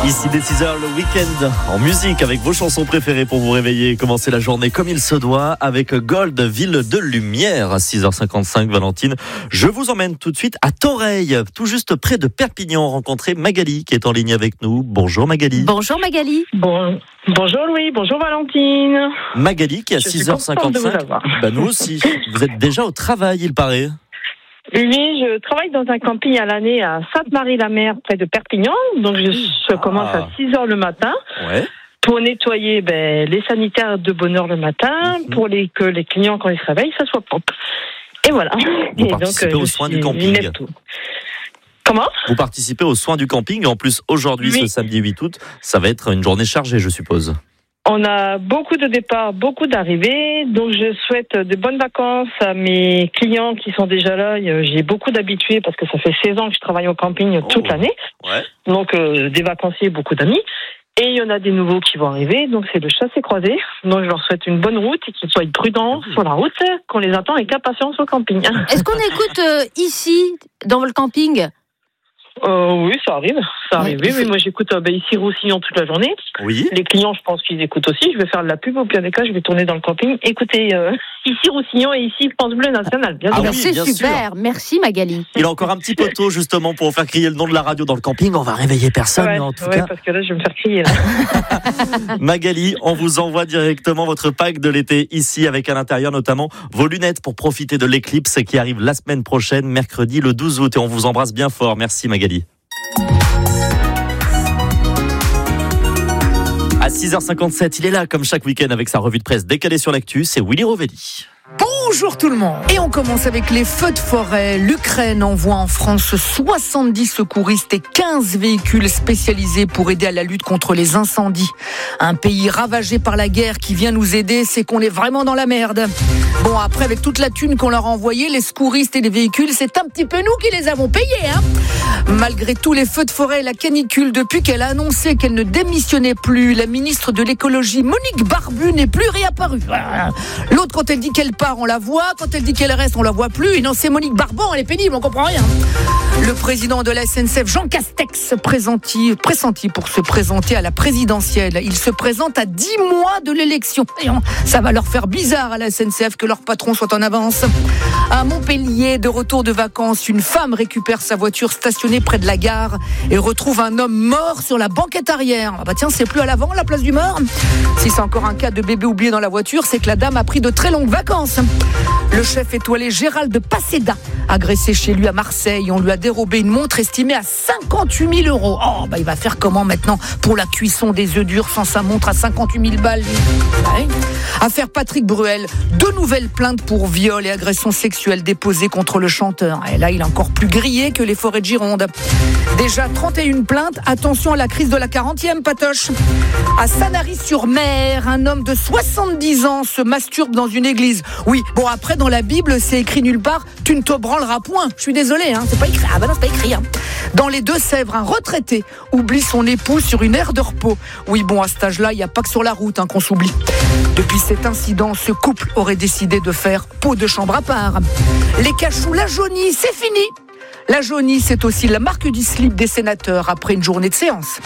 Ici dès 6h le week-end en musique avec vos chansons préférées pour vous réveiller et commencer la journée comme il se doit avec Gold, ville de lumière à 6h55. Valentine, je vous emmène tout de suite à Toreil, tout juste près de Perpignan, rencontrer Magali qui est en ligne avec nous. Bonjour Magali. Bonjour Magali. Bonjour Louis, bonjour Valentine. Magali qui est à 6h55. Nous aussi. Vous êtes déjà au travail, il paraît. Oui, je travaille dans un camping à l'année à Sainte-Marie-la-Mer, près de Perpignan. Donc, je commence à 6h le matin. Ouais. Pour nettoyer les sanitaires de bonne heure le matin, pour que les clients, quand ils se réveillent, ça soit propre. Et voilà. Vous participez aux soins du camping. Comment ? Vous participez aux soins du camping. En plus, aujourd'hui, ce samedi 8 août, ça va être une journée chargée, je suppose. On a beaucoup de départs, beaucoup d'arrivées, donc je souhaite de bonnes vacances à mes clients qui sont déjà là. J'ai beaucoup d'habitués parce que ça fait 16 ans que je travaille au camping toute l'année. Ouais. Donc des vacanciers, beaucoup d'amis. Et il y en a des nouveaux qui vont arriver, donc c'est le chassé-croisé. Donc je leur souhaite une bonne route et qu'ils soient prudents sur la route, qu'on les attend avec impatience au camping. Est-ce qu'on écoute ici, dans le camping ? Oui, ça arrive. Oui, moi j'écoute ici Roussillon toute la journée. Oui. Les clients, je pense qu'ils écoutent aussi. Je vais faire de la pub au pire des cas, je vais tourner dans le camping. Écoutez, ici Roussillon et ici France Bleu National. Bien sûr. C'est super, sûr. Merci Magali. Il a encore un petit peu tôt justement pour faire crier le nom de la radio dans le camping. On va réveiller personne en tout cas. Parce que là je vais me faire crier. Là. Magali, on vous envoie directement votre pack de l'été ici avec à l'intérieur notamment vos lunettes pour profiter de l'éclipse qui arrive la semaine prochaine, mercredi le 12 août. Et on vous embrasse bien fort. Merci Magali. À 6h57, il est là comme chaque week-end avec sa revue de presse décalée sur l'actu, c'est Willy Rovelli. Bonjour tout le monde. Et on commence avec les feux de forêt. L'Ukraine envoie en France 70 secouristes et 15 véhicules spécialisés pour aider à la lutte contre les incendies. Un pays ravagé par la guerre qui vient nous aider, c'est qu'on est vraiment dans la merde. Bon, après, avec toute la thune qu'on leur a envoyée, les secouristes et les véhicules, c'est un petit peu nous qui les avons payés. Malgré tous les feux de forêt et la canicule, depuis qu'elle a annoncé qu'elle ne démissionnait plus, la ministre de l'écologie, Monique Barbu, n'est plus réapparue. L'autre, quand elle dit qu'elle part, on la voit. Quand elle dit qu'elle reste, on la voit plus. Et non, c'est Monique Barban, elle est pénible, on comprend rien. Le président de la SNCF, Jean Castex, pressenti pour se présenter à la présidentielle. Il se présente à 10 mois de l'élection. Ça va leur faire bizarre à la SNCF que leur patron soit en avance. À Montpellier, de retour de vacances, une femme récupère sa voiture stationnée près de la gare et retrouve un homme mort sur la banquette arrière. Ah bah tiens, c'est plus à l'avant la place du mort. Si c'est encore un cas de bébé oublié dans la voiture, c'est que la dame a pris de très longues vacances. Le chef étoilé Gérald de Paseda, agressé chez lui à Marseille, on lui a dérobé une montre estimée à 58 000 €. Oh, il va faire comment maintenant pour la cuisson des œufs durs sans sa montre à 58 000 balles ouais. Affaire Patrick Bruel, 2 nouvelles plaintes pour viol et agression sexuelle déposées contre le chanteur. Et là, il est encore plus grillé que les forêts de Gironde. Déjà 31 plaintes, attention à la crise de la 40e, Patoche. À Sanary-sur-Mer, un homme de 70 ans se masturbe dans une église. Oui, bon après dans la Bible, c'est écrit nulle part, tu ne te branleras point. Je suis désolé, c'est pas écrit. Ah bah non, c'est pas écrit. Dans les Deux-Sèvres, un retraité oublie son épouse sur une aire de repos. Oui, bon, à cet âge-là, il n'y a pas que sur la route qu'on s'oublie. Depuis cet incident, ce couple aurait décidé de faire peau de chambre à part. Les cachous, la jaunie, c'est fini. La jaunie, c'est aussi la marque du slip des sénateurs après une journée de séance.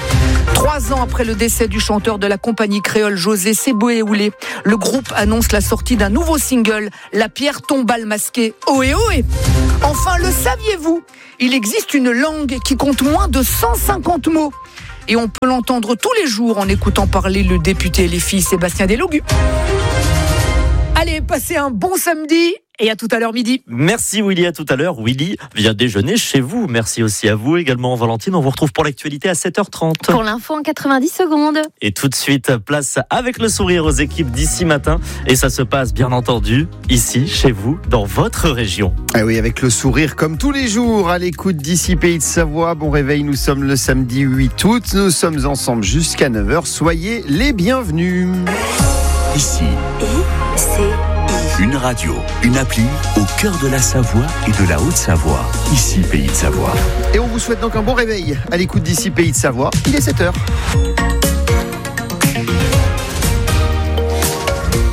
3 ans après le décès du chanteur de la compagnie créole José Seboé-Oulé, le groupe annonce la sortie d'un nouveau single, La pierre tombale masquée. Ohé ohé. Enfin, le saviez-vous ? Il existe une langue qui compte moins de 150 mots. Et on peut l'entendre tous les jours en écoutant parler le député LFI Sébastien Delogu. Allez, passez un bon samedi et à tout à l'heure midi. Merci Willy, à tout à l'heure. Willy vient déjeuner chez vous. Merci aussi à vous également Valentine. On vous retrouve pour l'actualité à 7h30. Pour l'info en 90 secondes. Et tout de suite, place avec le sourire aux équipes d'ici matin. Et ça se passe bien entendu ici, chez vous, dans votre région. Ah oui, avec le sourire comme tous les jours à l'écoute d'ici Pays de Savoie. Bon réveil, nous sommes le samedi 8 août. Nous sommes ensemble jusqu'à 9h. Soyez les bienvenus. Ici, une radio, une appli au cœur de la Savoie et de la Haute-Savoie. Ici, Pays de Savoie. Et on vous souhaite donc un bon réveil à l'écoute d'ici Pays de Savoie. Il est 7h.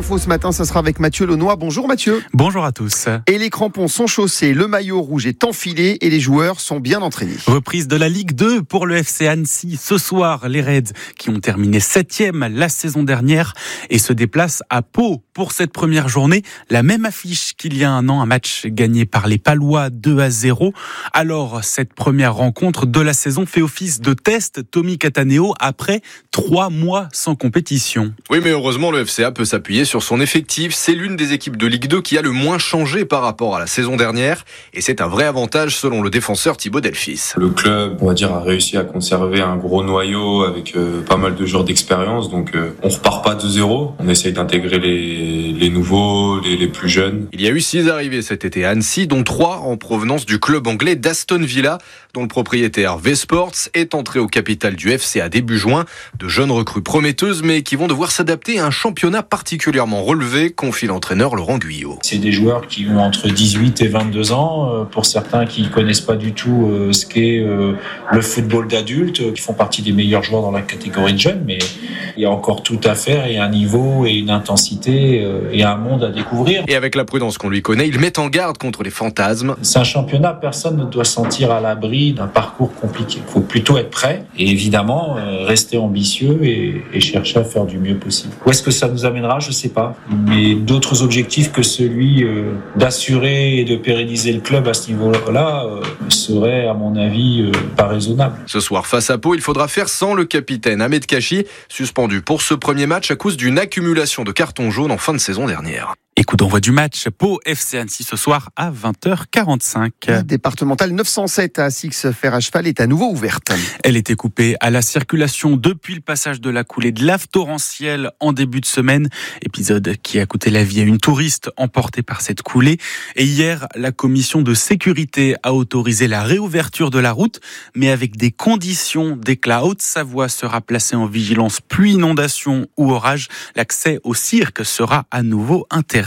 infos ce matin, ça sera avec Mathieu Launois. Bonjour Mathieu. Bonjour à tous. Et les crampons sont chaussés, le maillot rouge est enfilé et les joueurs sont bien entraînés. Reprise de la Ligue 2 pour le FC Annecy. Ce soir, les Reds qui ont terminé 7e la saison dernière et se déplacent à Pau pour cette première journée. La même affiche qu'il y a un an, un match gagné par les Palois 2-0. Alors, cette première rencontre de la saison fait office de test. Tommy Cataneo après 3 mois sans compétition. Oui, mais heureusement, le FCA peut s'appuyer sur son effectif. C'est l'une des équipes de Ligue 2 qui a le moins changé par rapport à la saison dernière. Et c'est un vrai avantage selon le défenseur Thibaut Delphis. Le club, on va dire, a réussi à conserver un gros noyau avec pas mal de joueurs d'expérience. Donc, on repart pas de zéro. On essaye d'intégrer les nouveaux, les plus jeunes. Il y a eu 6 arrivées cet été à Annecy, dont 3 en provenance du club anglais d'Aston Villa, dont le propriétaire V-Sports est entré au capital du FCA début juin. De jeunes recrues prometteuses, mais qui vont devoir s'adapter à un championnat particulièrement relevé, confie l'entraîneur Laurent Guyot. C'est des joueurs qui ont entre 18 et 22 ans. Pour certains qui ne connaissent pas du tout ce qu'est le football d'adulte, qui font partie des meilleurs joueurs dans la catégorie de jeunes, mais il y a encore tout à faire et un niveau et une intensité et un monde à découvrir. Et avec la prudence qu'on lui connaît, il met en garde contre les fantasmes. C'est un championnat, personne ne doit se sentir à l'abri d'un parcours compliqué. Il faut plutôt être prêt et évidemment rester ambitieux et chercher à faire du mieux possible. Où est-ce que ça nous amènera, je ne sais pas. Mais d'autres objectifs que celui d'assurer et de pérenniser le club à ce niveau-là serait, à mon avis, pas raisonnable. Ce soir, face à Pau, il faudra faire sans le capitaine Ahmed Kachi, suspendu pour ce premier match à cause d'une accumulation de cartons jaunes en fin de saison dernière. Et coup d'envoi du match, Pau FC Annecy ce soir à 20h45. La départementale 907 à Six Fer à Cheval est à nouveau ouverte. Elle était coupée à la circulation depuis le passage de la coulée de lave torrentielle en début de semaine. Épisode qui a coûté la vie à une touriste emportée par cette coulée. Et hier, la commission de sécurité a autorisé la réouverture de la route, mais avec des conditions. Dès que la Haute-Savoie sera placée en vigilance pluie, inondation ou orage, l'accès au cirque sera à nouveau interdit.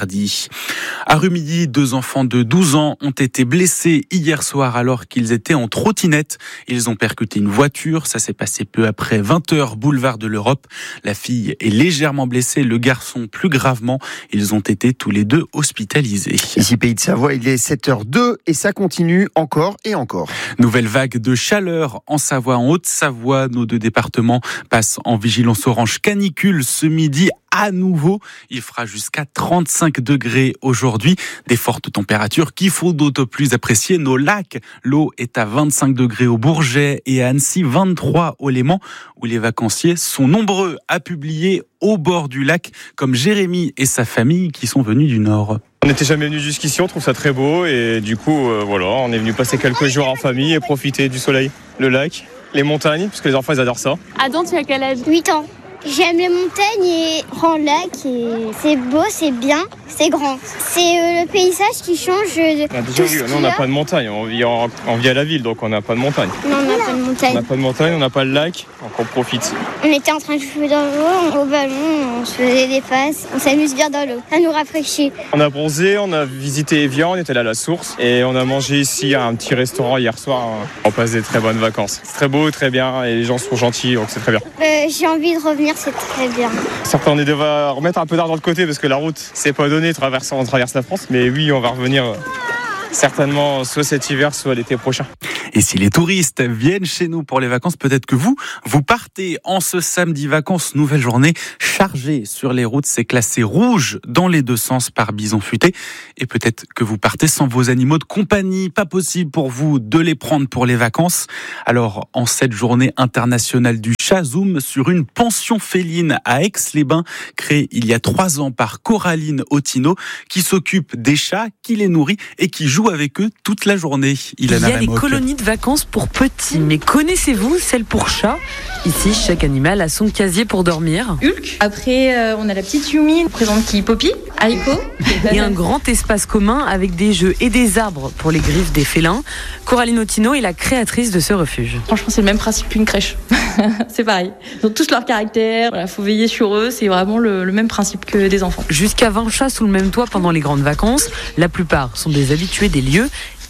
À Rumilly, 2 enfants de 12 ans ont été blessés hier soir alors qu'ils étaient en trottinette. Ils ont percuté une voiture. Ça s'est passé peu après 20h, boulevard de l'Europe. La fille est légèrement blessée, le garçon plus gravement. Ils ont été tous les 2 hospitalisés. Ici, Pays de Savoie, il est 7h02 et ça continue encore et encore. Nouvelle vague de chaleur en Savoie, en Haute-Savoie. Nos 2 départements passent en vigilance orange canicule ce midi. À nouveau, il fera jusqu'à 35 degrés aujourd'hui. Des fortes températures qu'il faut d'autant plus apprécier nos lacs. L'eau est à 25 degrés au Bourget et à Annecy, 23 au Léman, où les vacanciers sont nombreux à publier au bord du lac, comme Jérémy et sa famille qui sont venus du Nord. On n'était jamais venu jusqu'ici, on trouve ça très beau et du coup, voilà, on est venu passer quelques jours en famille et profiter du soleil, le lac, les montagnes, parce que les enfants ils adorent ça. Adam, tu as quel âge ? 8 ans. J'aime les montagnes et grand lac et c'est beau, c'est bien, c'est grand. C'est le paysage qui change de déjà oui, nous on n'a pas de montagne, on vit à la ville donc on n'a pas de montagne. Non, on n'a pas de montagne. On n'a pas de montagne, on n'a pas de lac, donc on profite. On était en train de jouer dans l'eau, au ballon, on se faisait des passes, on s'amuse bien dans l'eau, ça nous rafraîchit. On a bronzé, on a visité Evian, on était là à la source et on a mangé ici à un petit restaurant hier soir. On passe des très bonnes vacances. C'est très beau, très bien et les gens sont gentils donc c'est très bien. J'ai envie de revenir, c'est très bien. Certains on va remettre un peu d'argent de côté parce que la route c'est pas donné, on traverse la France, mais oui on va revenir certainement soit cet hiver soit l'été prochain. Et si les touristes viennent chez nous pour les vacances, peut-être que vous partez en ce samedi vacances, nouvelle journée chargée sur les routes. C'est classé rouge dans les 2 sens par bison futé. Et peut-être que vous partez sans vos animaux de compagnie. Pas possible pour vous de les prendre pour les vacances. Alors, en cette journée internationale du chat, zoom sur une pension féline à Aix-les-Bains, créée il y a 3 ans par Coraline Otino, qui s'occupe des chats, qui les nourrit et qui joue avec eux toute la journée. Il y a les colonies de vacances pour petits. Mais connaissez-vous celle pour chats ? Ici, chaque animal a son casier pour dormir. Hulk. Après, on a la petite Yumi, présente qui Poppy, Aiko. Et un grand espace commun avec des jeux et des arbres pour les griffes des félins. Coraline Otino est la créatrice de ce refuge. Franchement, c'est le même principe qu'une crèche. C'est pareil. Ils ont tous leur caractère. Voilà, faut veiller sur eux. C'est vraiment le même principe que des enfants. Jusqu'à 20 chats sous le même toit pendant les grandes vacances. La plupart sont des habitués des lieux.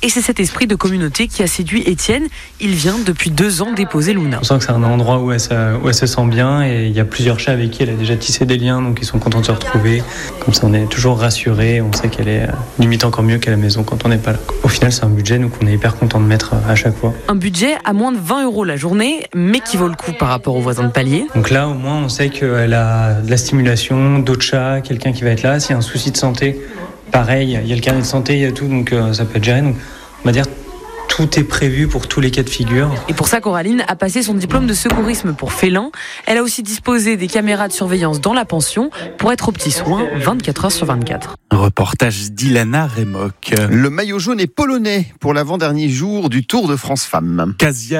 Et c'est cet esprit de communauté qui a séduit Étienne. Il vient depuis 2 ans déposer Luna. On sent que c'est un endroit où elle se sent bien et il y a plusieurs chats avec qui elle a déjà tissé des liens, donc ils sont contents de se retrouver. Comme ça on est toujours rassurés, on sait qu'elle est limite encore mieux qu'à la maison quand on n'est pas là. Au final c'est un budget nous qu'on est hyper content de mettre à chaque fois. Un budget à moins de 20 € la journée, mais qui vaut le coup par rapport aux voisins de palier. Donc là au moins on sait qu'elle a de la stimulation, d'autres chats, quelqu'un qui va être là. S'il y a un souci de santé, pareil, il y a le carnet de santé, il y a tout, donc ça peut être géré. Donc on va dire tout est prévu pour tous les cas de figure. Et pour ça, Coraline a passé son diplôme de secourisme pour félins. Elle a aussi disposé des caméras de surveillance dans la pension pour être aux petits soins 24 heures sur 24. Un reportage d'Ilana Remock. Le maillot jaune est polonais pour l'avant-dernier jour du Tour de France Femmes. Kasia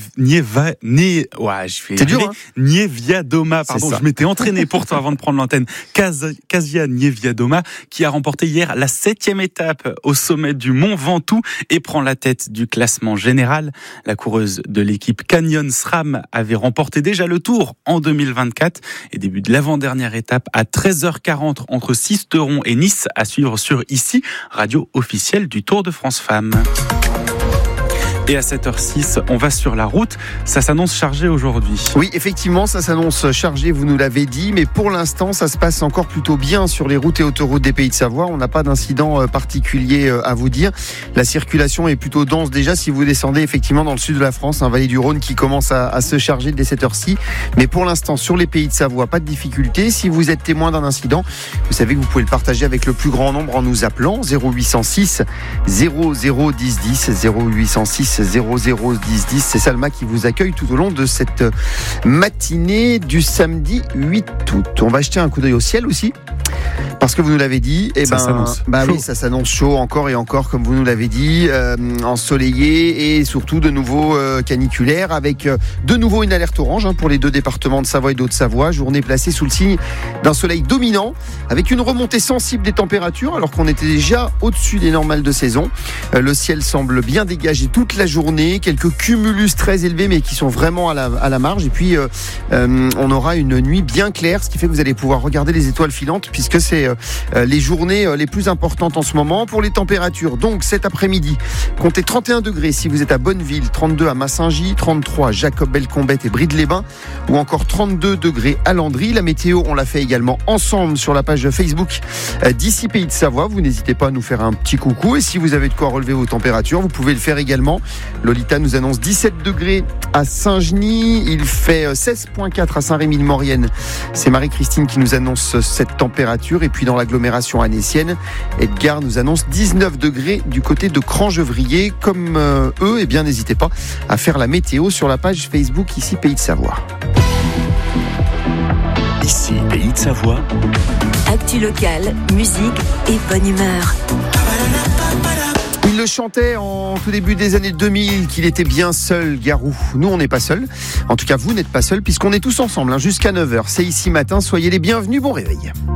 Niewiadoma, pardon, je m'étais entraîné pourtant avant de prendre l'antenne. Kasia Niewiadoma qui a remporté hier la 7e étape au sommet du Mont Ventoux et prend la tête du classement général. La coureuse de l'équipe Canyon SRAM avait remporté déjà le Tour en 2024 et début de l'avant-dernière étape à 13h40 entre Sisteron et Nice à suivre sur ICI, radio officielle du Tour de France Femmes. Et à 7h06, on va sur la route. Ça s'annonce chargé aujourd'hui. Oui, effectivement, ça s'annonce chargé, vous nous l'avez dit. Mais pour l'instant, ça se passe encore plutôt bien sur les routes et autoroutes des Pays de Savoie. On n'a pas d'incident particulier à vous dire. La circulation est plutôt dense déjà si vous descendez effectivement dans le sud de la France, Vallée du Rhône qui commence à se charger dès 7h06. Mais pour l'instant, sur les Pays de Savoie, pas de difficulté. Si vous êtes témoin d'un incident, vous savez que vous pouvez le partager avec le plus grand nombre en nous appelant 0806 00 10 10 0806 00 10 10. C'est Salma qui vous accueille tout au long de cette matinée du samedi 8 août. On va jeter un coup d'œil au ciel aussi. Parce que vous nous l'avez dit, ça s'annonce oui, ça s'annonce chaud encore et encore, comme vous nous l'avez dit, ensoleillé et surtout de nouveau caniculaire, avec de nouveau une alerte orange pour les 2 départements de Savoie et d'Haute-Savoie. Journée placée sous le signe d'un soleil dominant, avec une remontée sensible des températures, alors qu'on était déjà au-dessus des normales de saison. Le ciel semble bien dégagé toute la journée, quelques cumulus très élevés, mais qui sont vraiment à la marge. Et puis, on aura une nuit bien claire, ce qui fait que vous allez pouvoir regarder les étoiles filantes, puisque c'est les journées les plus importantes en ce moment. Pour les températures, donc cet après-midi, comptez 31 degrés si vous êtes à Bonneville, 32 à Massingy, 33 à Jacob-Belcombette et Bride-les-Bains, ou encore 32 degrés à Landry. La météo, on l'a fait également ensemble sur la page Facebook d'ICI Pays de Savoie. Vous n'hésitez pas à nous faire un petit coucou, et si vous avez de quoi relever vos températures, vous pouvez le faire également. Lolita nous annonce 17 degrés à Saint-Genis, il fait 16,4 à Saint-Rémy-de-Maurienne. C'est Marie-Christine qui nous annonce cette température. Et puis dans l'agglomération annécienne, Edgar nous annonce 19 degrés du côté de Crangevrier. Comme eux, eh bien n'hésitez pas à faire la météo sur la page Facebook ICI Pays de Savoie. ICI Pays de Savoie. Actu locale, musique et bonne humeur. Il le chantait en tout début des années 2000 qu'il était bien seul, Garou. Nous, on n'est pas seuls. En tout cas, vous n'êtes pas seuls puisqu'on est tous ensemble jusqu'à 9h. C'est ici matin. Soyez les bienvenus. Bon réveil.